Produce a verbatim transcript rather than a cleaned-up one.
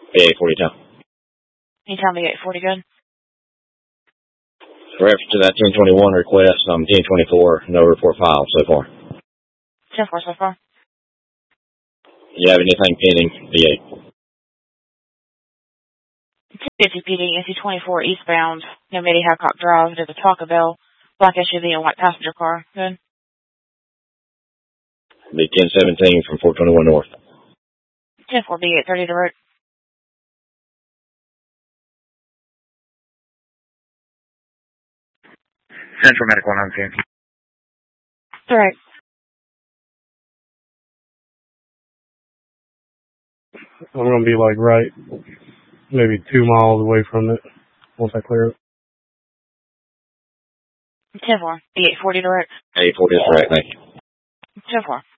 B eight forty town. Anytime B eight forty, good. Reference to that ten twenty-one request, um, ten twenty-four, no report filed so far. ten four so far. Do you have anything pending, B eight? two fifty P D, N C twenty-four eastbound, Yosemite Hancock Drive, to the Taco Bell, black S U V and white passenger car. Good. Be ten seventeen from four twenty-one north. ten four B eight thirty direct. Central Medical one oh two. Direct. I'm going to be like right, maybe two miles away from it once I clear it. ten four B eight forty direct. eight forty is direct, thank you. ten four.